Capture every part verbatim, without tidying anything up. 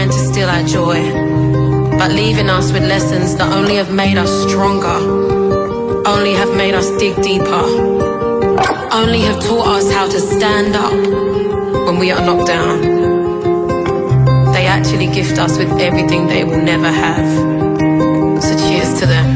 trying to steal our joy, but leaving us with lessons that only have made us stronger, only have made us dig deeper, only have taught us how to stand up when we are knocked down. They actually gift us with everything they will never have. So cheers to them.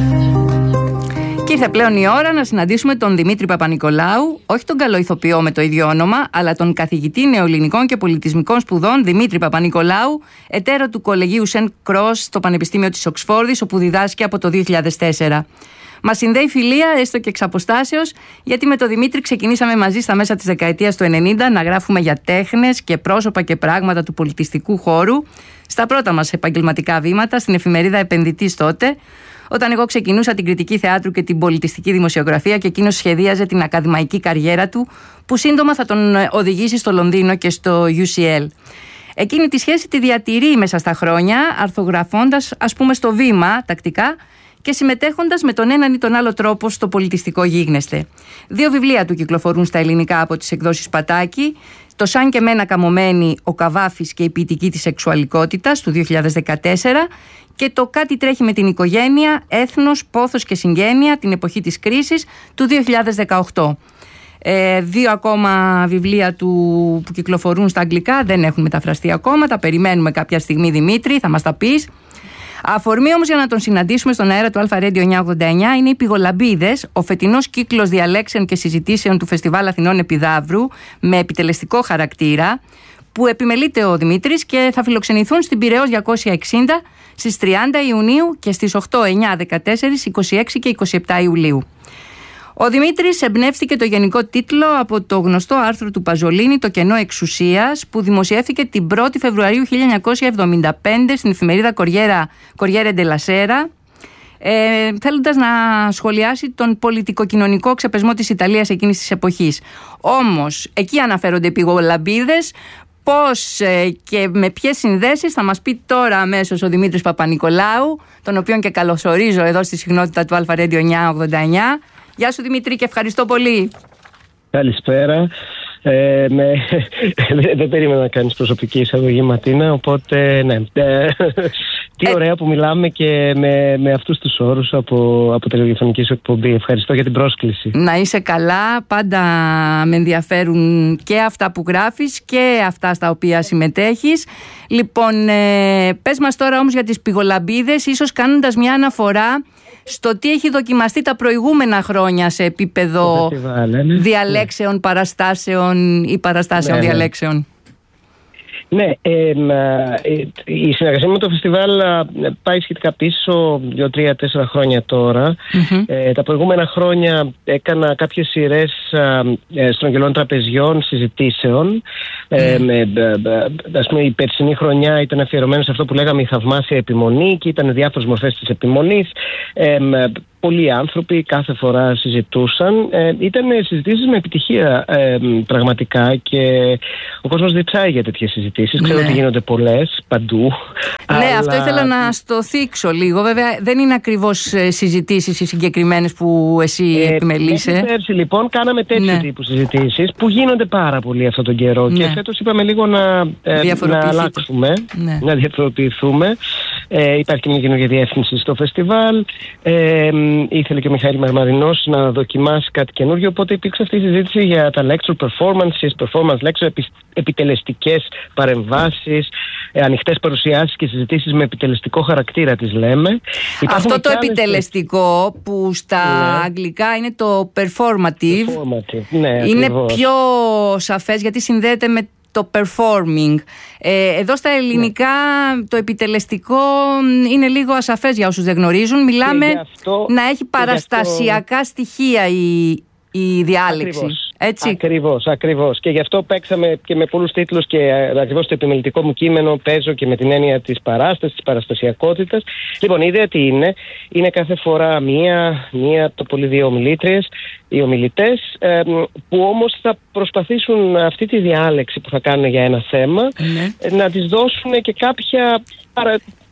Και ήρθε πλέον η ώρα να συναντήσουμε τον Δημήτρη Παπανικολάου, όχι τον καλό ηθοποιό με το ίδιο όνομα, αλλά τον καθηγητή νεοελληνικών και πολιτισμικών σπουδών Δημήτρη Παπανικολάου, εταίρο του Κολεγίου Σεντ Κρός στο Πανεπιστήμιο της Οξφόρδης, όπου διδάσκει από το δύο χιλιάδες τέσσερα. Μας συνδέει φιλία, έστω και εξ αποστάσεως, γιατί με τον Δημήτρη ξεκινήσαμε μαζί στα μέσα της δεκαετίας του ενενήντα να γράφουμε για τέχνες και πρόσωπα και πράγματα του πολιτιστικού χώρου, στα πρώτα μας επαγγελματικά βήματα, στην εφημερίδα Επενδυτής τότε, όταν εγώ ξεκινούσα την κριτική θεάτρου και την πολιτιστική δημοσιογραφία και εκείνος σχεδίαζε την ακαδημαϊκή καριέρα του, που σύντομα θα τον οδηγήσει στο Λονδίνο και στο γιου σι ελ. Εκείνη τη σχέση τη διατηρεί μέσα στα χρόνια, αρθογραφώντας, ας πούμε, στο Βήμα τακτικά και συμμετέχοντας με τον έναν ή τον άλλο τρόπο στο πολιτιστικό γίγνεσθε. Δύο βιβλία του κυκλοφορούν στα ελληνικά από τις εκδόσεις Πατάκη, το «Σαν και μένα καμωμένη, ο Καβάφης και η ποιητική της σεξουαλικότητας» του δύο χιλιάδες δεκατέσσερα και το «Κάτι τρέχει με την οικογένεια, έθνος, πόθος και συγγένεια, την εποχή της κρίσης» του δύο χιλιάδες δεκαοκτώ. Ε, δύο ακόμα βιβλία του που κυκλοφορούν στα αγγλικά δεν έχουν μεταφραστεί ακόμα, τα περιμένουμε κάποια στιγμή, Δημήτρη, θα μας τα πεις. Αφορμή όμως για να τον συναντήσουμε στον αέρα του Αλφα Radio εννιακόσια ογδόντα εννιά είναι οι Πυγολαμπίδες, ο φετινός κύκλος διαλέξεων και συζητήσεων του Φεστιβάλ Αθηνών Επιδαύρου με επιτελεστικό χαρακτήρα, που επιμελείται ο Δημήτρης και θα φιλοξενηθούν στην Πειραιώς διακόσια εξήντα στις τριάντα Ιουνίου και στις οκτώ, εννιά, δεκατέσσερα, είκοσι έξι και είκοσι επτά Ιουλίου. Ο Δημήτρης εμπνεύστηκε το γενικό τίτλο από το γνωστό άρθρο του Παζολίνη «Το κενό εξουσίας», που δημοσιεύθηκε την πρώτη Φεβρουαρίου χίλια εννιακόσια εβδομήντα πέντε στην εφημερίδα Κοριέρα ντελα Σέρα, ε, θέλοντας να σχολιάσει τον πολιτικοκοινωνικό ξεπεσμό της Ιταλίας εκείνης της εποχής. Όμως, εκεί αναφέρονται οι πυγολαμπίδες. Πώς ε, και με ποιες συνδέσεις θα μας πει τώρα αμέσως ο Δημήτρης Παπανικολάου, τον οποίον και καλωσορίζω εδώ στη συχνότητα του Αλφα Radio εννιακόσια ογδόντα εννιά. Γεια σου Δημήτρη και ευχαριστώ πολύ. Καλησπέρα. Ε, με... Δεν περίμενα να κάνεις προσωπική εισαγωγή, Ματίνα, οπότε ναι. Τι ε... ωραία που μιλάμε και με, με αυτούς τους όρους από, από τη ραδιοφωνική σου εκπομπή. Ευχαριστώ για την πρόσκληση. Να είσαι καλά, πάντα με ενδιαφέρουν και αυτά που γράφεις και αυτά στα οποία συμμετέχεις. Λοιπόν, ε, πες μας τώρα όμως για τις πυγολαμπίδες, ίσως κάνοντας μια αναφορά στο τι έχει δοκιμαστεί τα προηγούμενα χρόνια σε επίπεδο φεστιβάλ, ναι, ναι. διαλέξεων, παραστάσεων ή παραστάσεων ναι, ναι. διαλέξεων. Ναι, ε, ε, η συνεργασία με το φεστιβάλ πάει σχετικά πίσω δύο, τρία, τέσσερα χρόνια τώρα. Mm-hmm. Ε, τα προηγούμενα χρόνια έκανα κάποιες σειρές ε, στρογγυλών τραπεζιών, συζητήσεων. Mm-hmm. Ε, με, ας πούμε, η περσινή χρονιά ήταν αφιερωμένη σε αυτό που λέγαμε η θαυμάσια επιμονή και ήταν διάφορες μορφές της επιμονής. Ε, Πολλοί άνθρωποι κάθε φορά συζητούσαν. Ε, ήταν συζητήσεις με επιτυχία ε, πραγματικά και ο κόσμος διψάει για τέτοιες συζητήσεις. Ναι. Ξέρω ότι γίνονται πολλές παντού. Ναι, αλλά... αυτό ήθελα να στο θίξω λίγο. Βέβαια δεν είναι ακριβώς συζητήσεις οι συγκεκριμένες που εσύ ε, επιμελείσαι. Μέχρι πέρσι λοιπόν κάναμε τέτοιου ναι. τύπου συζητήσεις που γίνονται πάρα πολύ αυτόν τον καιρό. Ναι. Και φέτος είπαμε λίγο να, ε, να αλλάξουμε, ναι. να διαφοροποιηθούμε. Ε, υπάρχει και μια καινούργια διεύθυνση στο φεστιβάλ. Ε, ήθελε και ο Μιχαήλ Μαρμαρινός να δοκιμάσει κάτι καινούργιο. Οπότε υπήρξε αυτή η συζήτηση για τα lecture performances, performance lecture, επι, επιτελεστικές παρεμβάσεις, ε, ανοιχτές παρουσιάσεις και συζητήσεις με επιτελεστικό χαρακτήρα, τις λέμε. Αυτό το επιτελεστικό και... που στα ναι. αγγλικά είναι το performative, performative. Ναι, είναι ακριβώς. πιο σαφές γιατί συνδέεται με το performing. Ε, εδώ στα ελληνικά ναι. το επιτελεστικό είναι λίγο ασαφές για όσους δεν γνωρίζουν. Μιλάμε αυτό, να έχει παραστασιακά αυτό... στοιχεία η, η διάλεξη. Ακριβώς. Έτσι. Ακριβώς, ακριβώς. Και γι' αυτό παίξαμε και με πολλούς τίτλους και ακριβώς το επιμελητικό μου κείμενο παίζω και με την έννοια της παράστασης, της παραστασιακότητας. Λοιπόν, η ιδέα τι είναι? Είναι κάθε φορά μία, μία το πολύ δύο ομιλήτριες, οι ομιλητές, ε, που όμως θα προσπαθήσουν αυτή τη διάλεξη που θα κάνουν για ένα θέμα, ναι. να της δώσουν και κάποια παρα,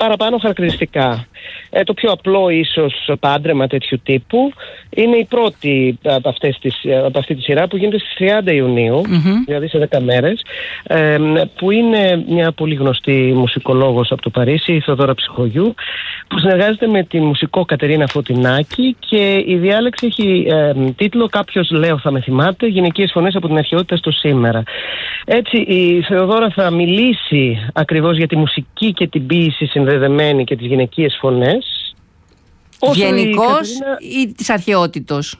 παραπάνω χαρακτηριστικά. Ε, το πιο απλό ίσως πάντρεμα τέτοιου τύπου είναι η πρώτη από, αυτές τις, από αυτή τη σειρά που γίνεται στις τριάντα Ιουνίου, mm-hmm. δηλαδή σε δέκα μέρες, ε, που είναι μια πολύ γνωστή μουσικολόγος από το Παρίσι, η Θεοδόρα Ψυχογιού, που συνεργάζεται με τη μουσικό Κατερίνα Φωτεινάκη, και η διάλεξη έχει ε, τίτλο «Κάποιος, λέω, θα με θυμάται, γυναικείες φωνές από την αρχαιότητα στο σήμερα». Έτσι η Θεοδόρα θα μιλήσει ακριβώς για τη μουσική και την ποίηση συνδεδεμένη και τις γυναικείες φωνές. Γενικώς Κατερίνα... ή της αρχαιότητος?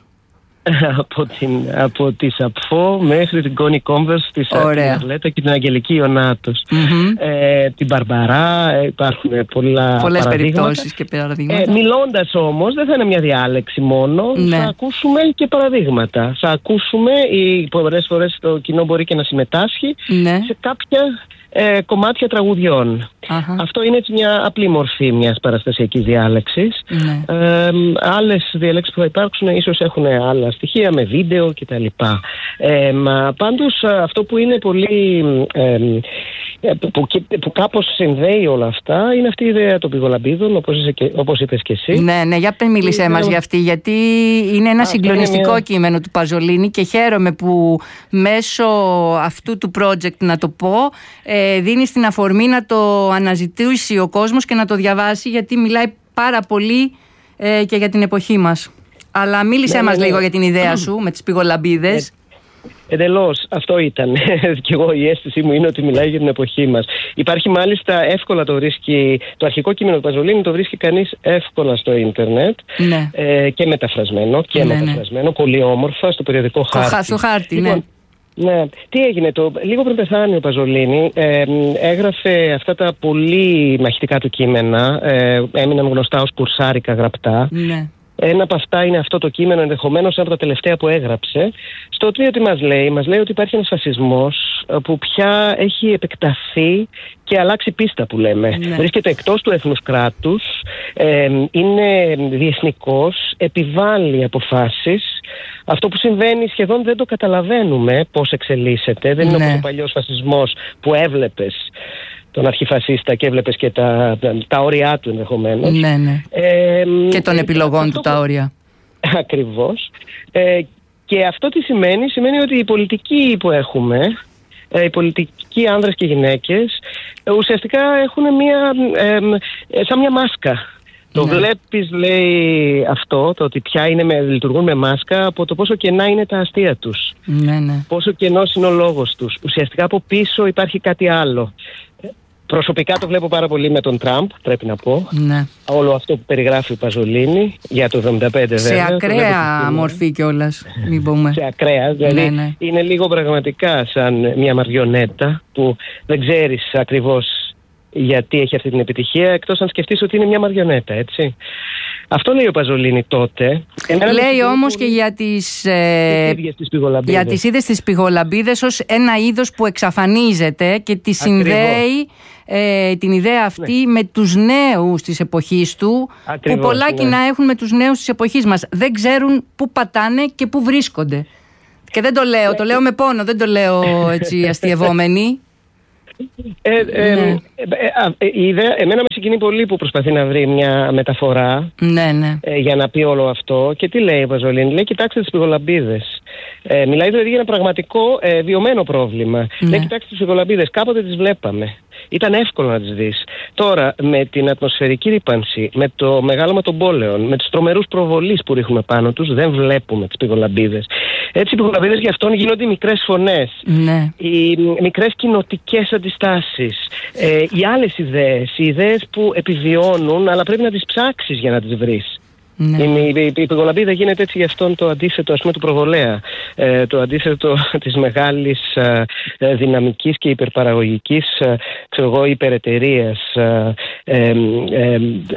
από, την, από τη Σαπφό μέχρι την Κόνη Κόμβερς, τη Αρλέτα και την Αγγελική Ιωνάτος. Mm-hmm. Ε, την Μπαρμπαρά, υπάρχουν πολλά πολλές περιπτώσεις και παραδείγματα. Ε, μιλώντας όμως, δεν θα είναι μια διάλεξη μόνο, ναι. θα ακούσουμε και παραδείγματα. Θα ακούσουμε, ή πολλές φορές το κοινό μπορεί και να συμμετάσχει, ναι. σε κάποια ε, κομμάτια τραγουδιών. Uh-huh. Αυτό είναι έτσι μια απλή μορφή μιας παραστασιακής διάλεξης. Ναι. Ε, άλλες διαλέξεις που θα υπάρξουν ίσως έχουν άλλα στοιχεία με βίντεο κτλ. Ε, πάντως αυτό που είναι πολύ ε, που, που κάπως συνδέει όλα αυτά είναι αυτή η ιδέα των πυγολαμπίδων, όπως, όπως είπες και εσύ. Ναι, ναι, για πες μίλησέ μας για αυτή, γιατί είναι ένα αυτό συγκλονιστικό είναι μια... κείμενο του Παζολίνη, και χαίρομαι που μέσω αυτού του project, να το πω, ε, δίνει την αφορμή να το αναζητήσει ο κόσμος και να το διαβάσει, γιατί μιλάει πάρα πολύ ε, και για την εποχή μας. Αλλά μίλησέ ναι, μας ναι, λίγο ναι. για την ιδέα σου με τις πυγολαμπίδες. Ε, εντελώς, αυτό ήταν. Και εγώ η αίσθησή μου είναι ότι μιλάει για την εποχή μας. Υπάρχει μάλιστα, εύκολα το βρίσκει, το αρχικό κείμενο του Παζολίνη το βρίσκει κανείς εύκολα στο ίντερνετ, ναι. ε, και μεταφρασμένο και ναι, μεταφρασμένο, ναι. πολύ όμορφα, στο περιοδικό Χάρτη. Στο Χάρτη, λοιπόν, ναι. Ναι, τι έγινε, το, λίγο πριν πεθάνει ο Παζολίνη, ε, έγραφε αυτά τα πολύ μαχητικά του κείμενα, ε, έμειναν γνωστά ως κουρσάρικα γραπτά. Ναι. Ένα από αυτά είναι αυτό το κείμενο, ενδεχομένως από τα τελευταία που έγραψε. Στο οποίο τι μας λέει, μας λέει ότι υπάρχει ένας φασισμός που πια έχει επεκταθεί και αλλάξει πίστα, που λέμε. Ναι. Βρίσκεται εκτός του έθνους κράτους, ε, είναι διεθνικός, επιβάλλει αποφάσεις. Αυτό που συμβαίνει σχεδόν δεν το καταλαβαίνουμε πώς εξελίσσεται. Δεν είναι ναι. όπως ο παλιός φασισμός που έβλεπες τον αρχιφασίστα και έβλεπες και τα, τα, τα όρια του ενδεχομένως. Ναι, ναι. Ε, και των επιλογών του τα όρια. Ακριβώς. Ε, και αυτό τι σημαίνει? Σημαίνει ότι οι πολιτικοί που έχουμε, ε, οι πολιτικοί άνδρες και γυναίκες, ε, ουσιαστικά έχουν μια, ε, ε, σαν μια μάσκα. Το ναι. βλέπεις, λέει, αυτό, το ότι πια είναι με, λειτουργούν με μάσκα, από το πόσο κενά είναι τα αστεία τους. Ναι, ναι. Πόσο κενός είναι ο λόγος τους. Ουσιαστικά από πίσω υπάρχει κάτι άλλο. Προσωπικά το βλέπω πάρα πολύ με τον Τραμπ, πρέπει να πω. Ναι. Όλο αυτό που περιγράφει ο Παζολίνη για το εβδομήντα πέντε, σε βέβαια. Σε ακραία μορφή κιόλας, μην πούμε. Σε ακραία, δηλαδή ναι, ναι. είναι λίγο πραγματικά σαν μια μαριονέτα που δεν ξέρεις ακριβώς γιατί έχει αυτή την επιτυχία, εκτός αν σκεφτείς ότι είναι μια μαριονέτα, έτσι. Αυτό λέει ο Παζολίνη τότε. Λέει όμως και για τις, ε, για τις ίδιες τις πυγολαμπίδες ως ένα είδος που εξαφανίζεται και τη συνδέει ε, την ιδέα αυτή ναι. με τους νέους της εποχής του. Ακριβώς, που πολλά ναι. κοινά έχουν με τους νέους της εποχής μας. Δεν ξέρουν πού πατάνε και πού βρίσκονται. Και δεν το λέω, ναι. το λέω με πόνο, δεν το λέω έτσι αστειευόμενοι. Ε, ε, ναι. ε, ε, η ιδέα, εμένα με συγκινεί πολύ που προσπαθεί να βρει μια μεταφορά ναι, ναι. Ε, για να πει όλο αυτό. Και τι λέει ο Παζολίνη? Λέει, κοιτάξτε τις πυγολαμπίδες. Ε, μιλάει δηλαδή για ένα πραγματικό ε, βιωμένο πρόβλημα. Ναι. Λέει, κοιτάξτε τις πυγολαμπίδες, κάποτε τις βλέπαμε. Ήταν εύκολο να τις δεις. Τώρα με την ατμοσφαιρική ρύπανση, με το μεγάλωμα των πόλεων, με τους τρομερούς προβολείς που ρίχνουμε πάνω τους, δεν βλέπουμε τις πυγολαμπίδες. Έτσι οι πυγολαμπίδες για αυτόν γίνονται οι μικρές φωνές, ναι. οι μικρές κοινοτικές αντιστάσεις, ε, οι άλλες ιδέες, οι ιδέες που επιβιώνουν αλλά πρέπει να τις ψάξεις για να τις βρεις. Ναι. Η, η, η πυγολαμπίδα γίνεται έτσι για αυτόν το αντίθετο, ας πούμε, του προβολέα, ε, το αντίθετο της μεγάλης ε, ε, δυναμικής και υπερπαραγωγικής ε, ξέρω εγώ, υπερεταιρείας, ε, ε, ε,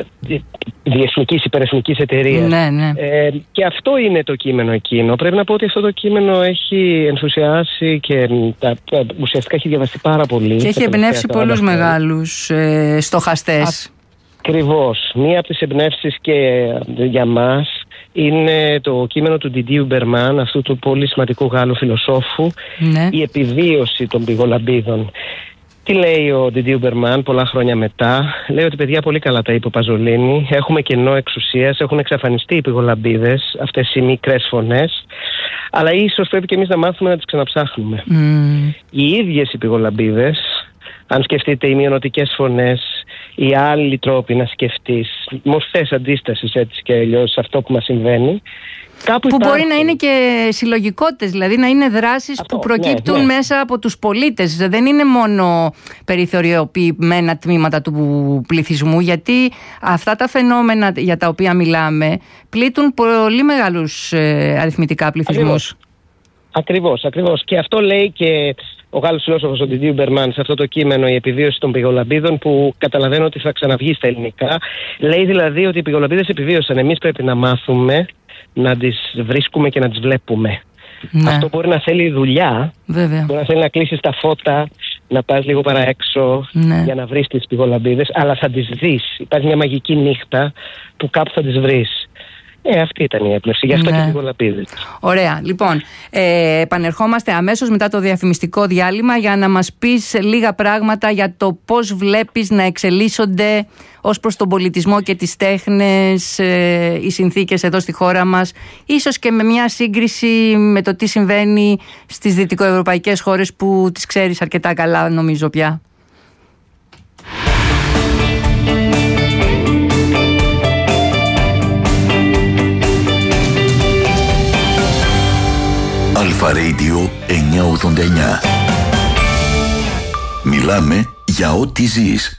διεθνικής υπερεθνικής εταιρείας. Ναι, ναι. Ε, και αυτό είναι το κείμενο εκείνο. Πρέπει να πω ότι αυτό το κείμενο έχει ενθουσιάσει και τα, τα, ουσιαστικά έχει διαβαστεί πάρα πολύ. Και έχει εμπνεύσει πολλούς μεγάλους ε, στοχαστές. Ακριβώς. Μία από τις εμπνεύσεις και για μας είναι το κείμενο του Ντιντί Ουμπερμάν, αυτού του πολύ σημαντικού Γάλλου φιλοσόφου, ναι. η επιβίωση των πυγολαμπίδων. Τι λέει ο Ντιντί Ουμπερμάν πολλά χρόνια μετά? Λέει ότι, παιδιά, πολύ καλά τα είπε ο Παζολίνη. Έχουμε κενό εξουσίας, έχουν εξαφανιστεί οι πυγολαμπίδες, αυτές οι μικρές φωνές. Αλλά ίσως πρέπει και εμείς να μάθουμε να τις ξαναψάχνουμε. Mm. Οι ίδιες οι πυγολαμπίδες, αν σκεφτείτε οι μειωνοτικές φωνές, οι άλλοι τρόποι να σκεφτείς, μορφές αντίστασης έτσι και αλλιώς σε αυτό που μας συμβαίνει. Κάπου που υπάρχουν. Μπορεί να είναι και συλλογικότητες, δηλαδή να είναι δράσεις αυτό, που προκύπτουν ναι, ναι. μέσα από τους πολίτες. Δεν είναι μόνο περιθωριοποιημένα τμήματα του πληθυσμού, γιατί αυτά τα φαινόμενα για τα οποία μιλάμε πλήττουν πολύ μεγάλους ε, αριθμητικά πληθυσμούς. Ακριβώς, ακριβώς. Και αυτό λέει και ο Γάλλος φιλόσοφος ο Ντιντί Ουμπερμάν σε αυτό το κείμενο, η επιβίωση των πυγολαμπίδων, που καταλαβαίνω ότι θα ξαναβγεί στα ελληνικά. Λέει δηλαδή ότι οι πυγολαμπίδες επιβίωσαν. Εμείς πρέπει να μάθουμε να τις βρίσκουμε και να τις βλέπουμε. Ναι. Αυτό μπορεί να θέλει δουλειά. Βέβαια. Μπορεί να θέλει να κλείσεις τα φώτα, να πας λίγο παραέξω, ναι. για να βρεις τις πυγολαμπίδες, αλλά θα τις δεις. Υπάρχει μια μαγική νύχτα που κάπου θα τις βρεις. Ε, αυτή ήταν η έμπνευση, γι' αυτό ναι. και πυγολαμπίδες. Ωραία. Λοιπόν, ε, επανερχόμαστε αμέσως μετά το διαφημιστικό διάλειμμα για να μας πεις λίγα πράγματα για το πώς βλέπεις να εξελίσσονται ως προς τον πολιτισμό και τις τέχνες ε, οι συνθήκες εδώ στη χώρα μας, ίσως και με μια σύγκριση με το τι συμβαίνει στις δυτικοευρωπαϊκές χώρες που τις ξέρεις αρκετά καλά, νομίζω πια. Αλφα Radio εννιακόσια ογδόντα εννιά. Μιλάμε για ό,τι ζεις.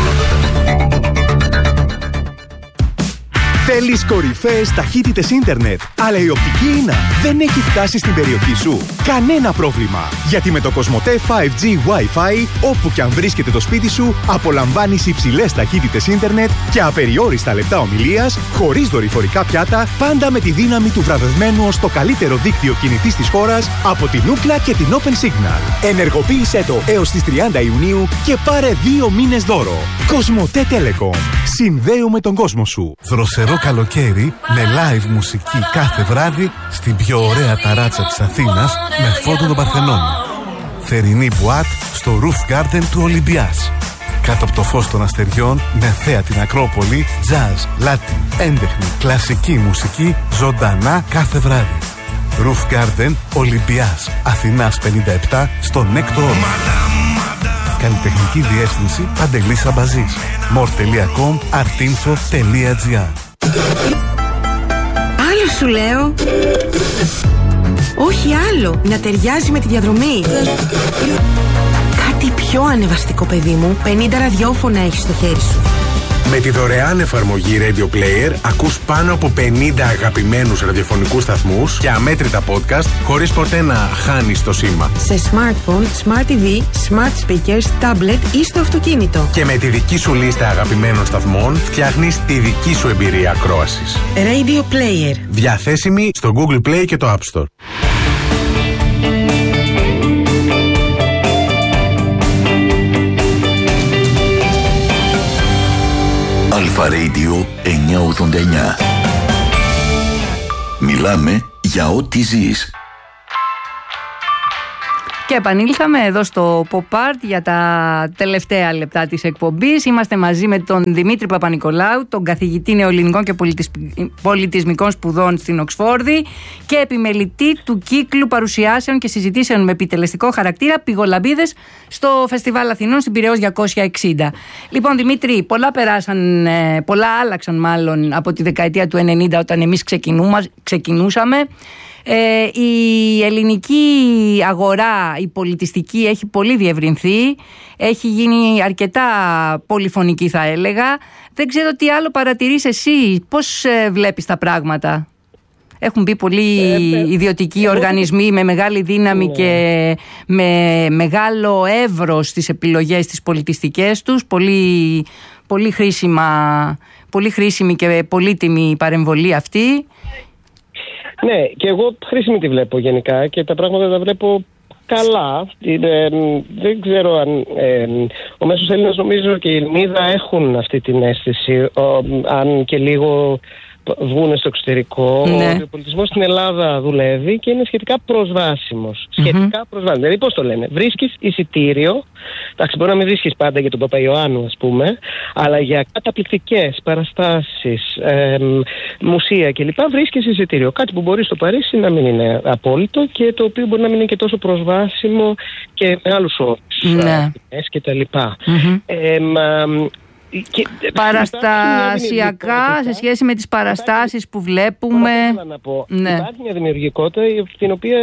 Θέλεις κορυφαίες ταχύτητες ίντερνετ, αλλά η οπτική ίνα δεν έχει φτάσει στην περιοχή σου? Κανένα πρόβλημα, γιατί με το Κοσμοτέ φάιβ τζι Wi-Fi, όπου και αν βρίσκεται το σπίτι σου, απολαμβάνεις υψηλές ταχύτητες ίντερνετ και απεριόριστα λεπτά ομιλίας, χωρίς δορυφορικά πιάτα, πάντα με τη δύναμη του βραβευμένου ως το καλύτερο δίκτυο κινητής της χώρας από την Ookla και την Open Signal. Ενεργοποίησέ το έως τις τριάντα Ιουνίου και πάρε δύο μήνες δώρο. Κοσμοτέ Telecom. Συνδέουμε τον κόσμο σου. Δροσερό καλοκαίρι με live μουσική κάθε βράδυ στην πιο ωραία ταράτσα της Αθήνας με φόντο τον Παρθενώνα. Θερινή μπουάτ στο Roof Garden του Ολυμπιάς. Κάτω από το φως των αστεριών με θέα την Ακρόπολη, jazz, Latin, έντεχνη, κλασική μουσική ζωντανά κάθε βράδυ. Roof Garden Ολυμπιάς, Αθηνάς πενήντα επτά στο Νέκτο Όρος. Καλλιτεχνική διεύθυνση Παντελής Αμπαζής. μορ τελεία κομ artinfo τελεία gr. Άλλο σου λέω. Όχι άλλο. Να ταιριάζει με τη διαδρομή. Κάτι πιο ανεβαστικό, παιδί μου. πενήντα ραδιόφωνα έχεις στο χέρι σου. Με τη δωρεάν εφαρμογή Radio Player ακούς πάνω από πενήντα αγαπημένους ραδιοφωνικούς σταθμούς και αμέτρητα podcast χωρίς ποτέ να χάνεις το σήμα. Σε smartphone, smart τι βι, smart speakers, tablet ή στο αυτοκίνητο. Και με τη δική σου λίστα αγαπημένων σταθμών φτιάχνεις τη δική σου εμπειρία ακρόασης. Radio Player. Διαθέσιμη στο Google Play και το App Store. Αλφα Radio εννιακόσια ογδόντα εννιά. Μιλάμε για ό,τι ζεις. Και επανήλθαμε εδώ στο Pop Art για τα τελευταία λεπτά της εκπομπής. Είμαστε μαζί με τον Δημήτρη Παπανικολάου, τον καθηγητή νεοελληνικών και πολιτισμικών σπουδών στην Οξφόρδη και επιμελητή του κύκλου παρουσιάσεων και συζητήσεων με επιτελεστικό χαρακτήρα Πυγολαμπίδες στο Φεστιβάλ Αθηνών στην Πειραιώς διακόσια εξήντα. Λοιπόν, Δημήτρη, πολλά περάσαν, πολλά άλλαξαν μάλλον από τη δεκαετία του ενενήντα όταν εμείς ξεκινούσαμε. Ε, η ελληνική αγορά, η πολιτιστική, έχει πολύ διευρυνθεί, έχει γίνει αρκετά πολυφωνική, θα έλεγα. Δεν ξέρω τι άλλο παρατηρείς εσύ, πώς ε, βλέπεις τα πράγματα? Έχουν μπει πολλοί ε, ιδιωτικοί ε, οργανισμοί ε, με μεγάλη δύναμη ε, και με μεγάλο εύρος στις επιλογές τις πολιτιστικές τους. Πολύ, πολύ, χρήσιμα, πολύ χρήσιμη και πολύτιμη η παρεμβολή αυτή. Ναι, και εγώ χρήσιμη τη βλέπω γενικά και τα πράγματα τα βλέπω καλά. Ε, δεν ξέρω αν ε, ο μέσος Έλληνας, νομίζω, και η Ελληνίδα έχουν αυτή την αίσθηση, ο, αν και λίγο βγουν στο εξωτερικό. Ναι. Ο πολιτισμός στην Ελλάδα δουλεύει και είναι σχετικά προσβάσιμος. Σχετικά mm-hmm. προσβάσιμος. Δηλαδή, πώς το λένε, βρίσκεις εισιτήριο. Εντάξει, μπορεί να μην βρίσκεις πάντα για τον Παπαϊωάννου, ας πούμε, αλλά για καταπληκτικές παραστάσεις, ε, μουσεία κλπ. Βρίσκεις εισιτήριο. Κάτι που μπορεί στο Παρίσι να μην είναι απόλυτο και το οποίο μπορεί να μην είναι και τόσο προσβάσιμο και με άλλους όρους. Ναι. Και τα λοιπά. Mm-hmm. Ε, μα, και, παραστασιακά σε σχέση με τις παραστάσεις που βλέπουμε. Να πω. Ναι. Υπάρχει μια δημιουργικότητα την οποία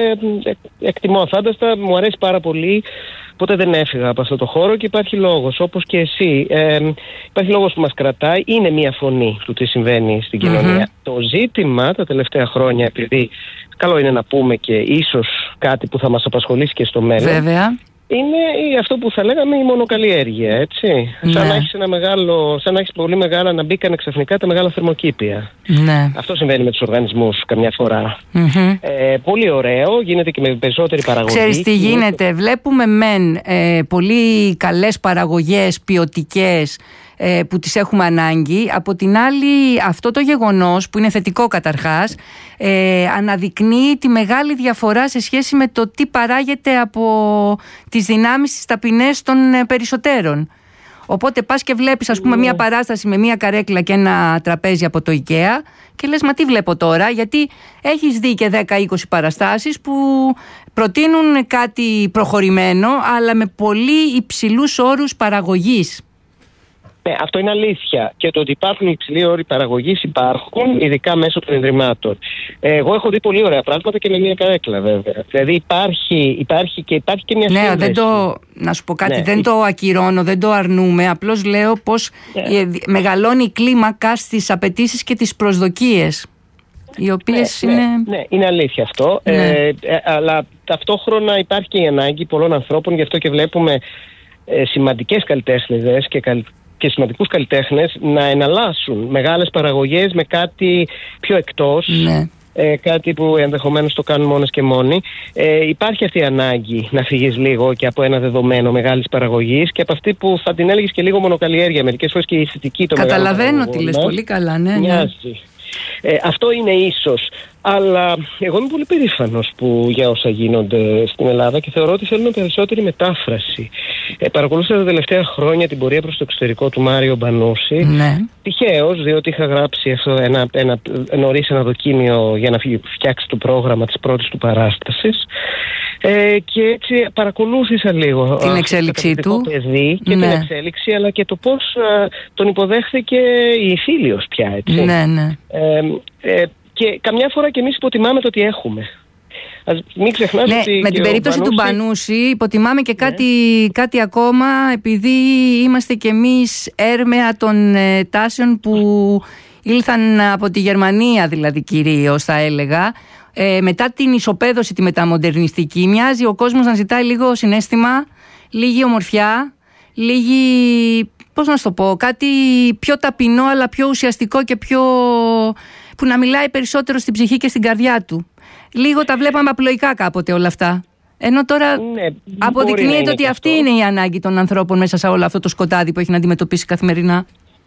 εκτιμώ αφάνταστα, μου αρέσει πάρα πολύ. Ποτέ δεν έφυγα από αυτό το χώρο και υπάρχει λόγος, όπως και εσύ. Ε, υπάρχει λόγος που μας κρατάει, είναι μια φωνή του τι συμβαίνει στην κοινωνία. Mm-hmm. Το ζήτημα τα τελευταία χρόνια, επειδή καλό είναι να πούμε και ίσως κάτι που θα μας απασχολήσει και στο μέλλον. Βέβαια. Είναι αυτό που θα λέγαμε η μονοκαλλιέργεια, έτσι. Ναι. Σαν να έχεις ένα μεγάλο, σαν να έχεις πολύ μεγάλα, να μπήκανε ξαφνικά τα μεγάλα θερμοκήπια. Ναι. Αυτό συμβαίνει με τους οργανισμούς καμιά φορά. Mm-hmm. Ε, πολύ ωραίο, γίνεται και με περισσότερη παραγωγή. Ξέρεις τι γίνεται, βλέπουμε μεν ε, πολύ καλές παραγωγές ποιοτικές ε, που τις έχουμε ανάγκη. Από την άλλη, αυτό το γεγονός που είναι θετικό καταρχάς ε, αναδεικνύει τη μεγάλη διαφορά σε σχέση με το τι παράγεται από τις δυνάμεις τις ταπεινές των ε, περισσότερων. Οπότε πας και βλέπεις, ας πούμε, μια παράσταση με μια καρέκλα και ένα τραπέζι από το IKEA και λες, μα τι βλέπω τώρα, γιατί έχεις δει και δέκα είκοσι παραστάσεις που προτείνουν κάτι προχωρημένο αλλά με πολύ υψηλούς όρους παραγωγής. Ναι, αυτό είναι αλήθεια. Και το ότι υπάρχουν υψηλοί όροι παραγωγής υπάρχουν, ειδικά μέσω των ιδρυμάτων. Εγώ έχω δει πολύ ωραία πράγματα και με μια καρέκλα, βέβαια. Δηλαδή υπάρχει, υπάρχει, και, υπάρχει και μια σύνδεση. Ναι, δεν το, να σου πω κάτι, ναι. δεν το ακυρώνω, δεν το αρνούμε. Απλώς λέω πως ναι. μεγαλώνει η κλίμακα στις απαιτήσεις και τις προσδοκίες. Οι οποίες ναι, είναι. Ναι, ναι, είναι αλήθεια αυτό. Ναι. Ε, ε, αλλά ταυτόχρονα υπάρχει και η ανάγκη πολλών ανθρώπων, γι' αυτό και βλέπουμε ε, σημαντικές καλλιτέχνες και καλλιτέχνες. και σημαντικούς καλλιτέχνες να εναλλάσσουν μεγάλες παραγωγές με κάτι πιο εκτός, ναι. ε, κάτι που ενδεχομένως το κάνουν μόνος και μόνοι. Ε, υπάρχει αυτή η ανάγκη να φύγεις λίγο και από ένα δεδομένο μεγάλης παραγωγής και από αυτή που θα την έλεγες και λίγο μονοκαλλιέργεια, μερικές φορές και η αισθητική των μεγάλων παραγωγών. Καταλαβαίνω τι λες, πολύ καλά, ναι. Μοιάζει. Ναι. Ε, αυτό είναι ίσως, αλλά εγώ είμαι πολύ περήφανος που για όσα γίνονται στην Ελλάδα και θεωρώ ότι θέλουμε περισσότερη μετάφραση. Ε, παρακολούθησα τα τελευταία χρόνια την πορεία προς το εξωτερικό του Μάριο Μπανούση. Ναι. Τυχαίως, διότι είχα γράψει αυτό ένα, ένα, νωρίς ένα δοκίμιο για να φτιάξει το πρόγραμμα της πρώτης του παράστασης. Ε, και έτσι παρακολούθησα λίγο την εξέλιξή του παιδί και ναι. την εξέλιξη, αλλά και το πώς α, τον υποδέχθηκε η Φίλιος πια, έτσι. Ναι, ναι. Ε, ε, και καμιά φορά και εμείς υποτιμάμε το ότι έχουμε. Ας μην ξεχνάς ναι, ότι με την περίπτωση Μπανούση... του Μπανούση υποτιμάμε και κάτι, ναι. κάτι ακόμα, επειδή είμαστε κι εμείς έρμεα των ε, τάσεων που ήλθαν από τη Γερμανία, δηλαδή κυρίως θα έλεγα. Ε, μετά την ισοπαίδωση τη μεταμοντερνιστική, μοιάζει ο κόσμος να ζητάει λίγο συναίσθημα, λίγη ομορφιά, λίγη, πώς να σου το πω, κάτι πιο ταπεινό αλλά πιο ουσιαστικό και πιο, που να μιλάει περισσότερο στην ψυχή και στην καρδιά του. Λίγο τα βλέπαμε απλοϊκά κάποτε όλα αυτά. Ενώ τώρα ναι, αποδεικνύεται ότι αυτή είναι η ανάγκη των ανθρώπων μέσα σε όλο αυτό το σκοτάδι που έχει να αντιμετωπίσει καθημερινά.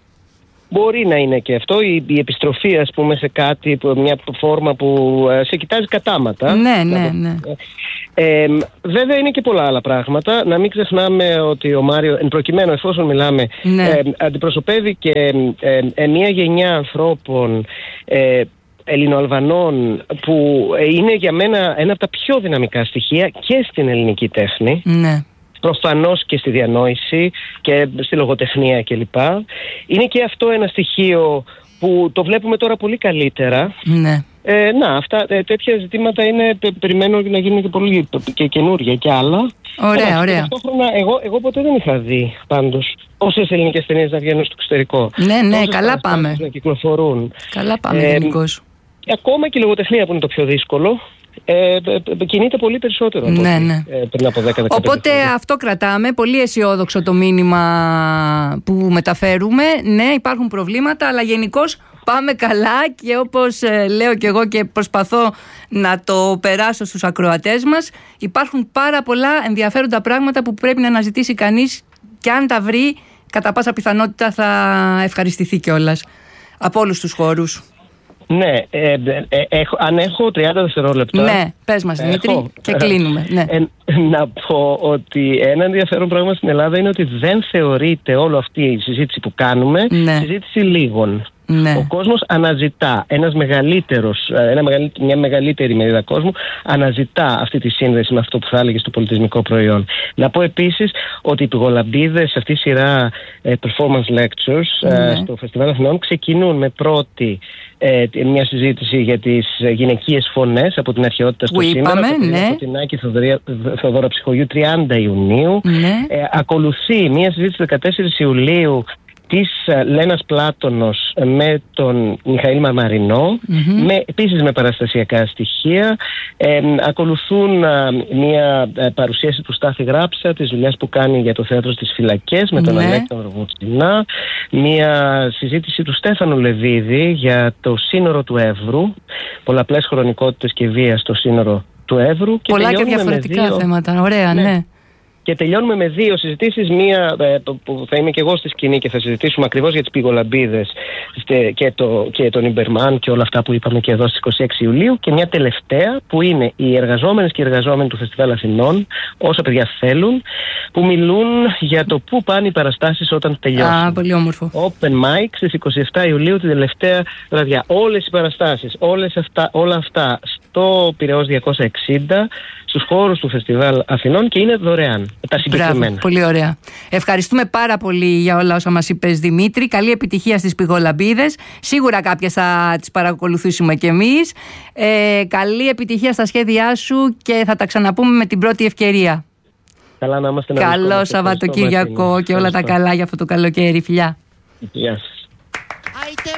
Μπορεί να είναι και αυτό, η, η επιστροφή, ας πούμε, σε κάτι, μια φόρμα που ε, σε κοιτάζει κατάματα. Ναι, ναι, ναι. Ε, ε, βέβαια είναι και πολλά άλλα πράγματα. Να μην ξεχνάμε ότι ο Μάριο, εν προκειμένου εφόσον μιλάμε, ναι. ε, αντιπροσωπεύει και ε, ε, μια γενιά ανθρώπων ε, Ελληνοαλβανών που είναι για μένα ένα από τα πιο δυναμικά στοιχεία και στην ελληνική τέχνη. Ναι. Προφανώς και στη διανόηση και στη λογοτεχνία κλπ. Είναι και αυτό ένα στοιχείο που το βλέπουμε τώρα πολύ καλύτερα. Ναι. Ε, να, αυτά, ε, τέτοια ζητήματα είναι, περιμένω να γίνουν και πολύ και καινούργια και άλλα. Ωραία, αλλά, ωραία. Ταυτόχρονα, εγώ, εγώ ποτέ δεν είχα δει πάντως όσες ελληνικές ταινίες να βγαίνουν στο εξωτερικό. Ναι, ναι, καλά πάμε. Να κυκλοφορούν. Καλά πάμε ε, γενικώς. Ακόμα και η λογοτεχνία που είναι το πιο δύσκολο. Ε, κινείται πολύ περισσότερο από ναι, ναι. ε, πριν από δέκα δεκαπέντε Οπότε χρόνια. Αυτό κρατάμε. Πολύ αισιόδοξο το μήνυμα που μεταφέρουμε. Ναι, υπάρχουν προβλήματα, αλλά γενικώς πάμε καλά και όπως ε, λέω και εγώ και προσπαθώ να το περάσω στους ακροατές μας, υπάρχουν πάρα πολλά ενδιαφέροντα πράγματα που πρέπει να αναζητήσει κανείς και αν τα βρει, κατά πάσα πιθανότητα θα ευχαριστηθεί κιόλας από όλους τους χώρους. Ναι, ε, ε, έχω, αν έχω τριάντα δευτερόλεπτα. Ναι, πες μας Δημήτρη και κλείνουμε. Ναι. Ε, να πω ότι ένα ενδιαφέρον πράγμα στην Ελλάδα είναι ότι δεν θεωρείται όλη αυτή η συζήτηση που κάνουμε ναι. συζήτηση λίγων. Ναι. Ο κόσμος αναζητά, ένας μεγαλύτερος, ένα μεγαλύτερη, μια μεγαλύτερη μερίδα κόσμου αναζητά αυτή τη σύνδεση με αυτό που θα έλεγε στο πολιτισμικό προϊόν. Να πω επίσης ότι οι πυγολαμπίδες, αυτή η σειρά ε, performance lectures ναι. ε, στο Φεστιβάλ Αθηνών ξεκινούν με πρώτη ε, μια συζήτηση για τις γυναικείες φωνές από την αρχαιότητα στο σήμερα, είπαμε, από, ναι. από την Άκη Θεοδώρα Ψυχογιού τριάντα Ιουνίου. Ναι. Ε, ακολουθεί μια συζήτηση δεκατέσσερις Ιουλίου της Λένας Πλάτωνος με τον Μιχαήλ Μαρμαρινό, mm-hmm. με, επίσης με παραστασιακά στοιχεία. Ε, ακολουθούν α, μια α, παρουσίαση του Στάθη Γράψα, της δουλειάς που κάνει για το θέατρο στις Φυλακές με τον mm-hmm. Αλέξανδρο Βουτσινά, μια συζήτηση του Στέφανου Λεβίδη για το σύνορο του Εύρου, πολλαπλές χρονικότητες και βία στο σύνορο του Εύρου. Και πολλά και διαφορετικά δύο... θέματα, ωραία, ναι. ναι. Και τελειώνουμε με δύο συζητήσεις, μία ε, που θα είμαι και εγώ στη σκηνή και θα συζητήσουμε ακριβώς για τις πυγολαμπίδες και, το, και τον Ιμπερμάν και όλα αυτά που είπαμε και εδώ στις είκοσι έξι Ιουλίου, και μια τελευταία που είναι οι εργαζόμενες και οι εργαζόμενοι του Φεστιβάλ Αθηνών, όσα παιδιά θέλουν, που μιλούν για το πού πάνε οι παραστάσεις όταν τελειώσουν. Α, πολύ όμορφο. Open mic στις είκοσι επτά Ιουλίου την τελευταία βραδιά. Όλες οι παραστάσεις, όλες αυτά, όλα αυτά στο Πειραιώς διακόσια εξήντα, στους χώρους του Φεστιβάλ Αθηνών, και είναι δωρεάν. Τα συγκεκριμένα. Μπράβο, πολύ ωραία. Ευχαριστούμε πάρα πολύ για όλα όσα μας είπες Δημήτρη. Καλή επιτυχία στις πυγολαμπίδες. Σίγουρα κάποιες θα τις παρακολουθήσουμε κι εμείς. Ε, καλή επιτυχία στα σχέδιά σου και θα τα ξαναπούμε με την πρώτη ευκαιρία. Καλά να είμαστε. Καλό Σαββατοκύριακο και όλα τα καλά για αυτό το καλοκαίρι. Φιλιά. Γεια σας.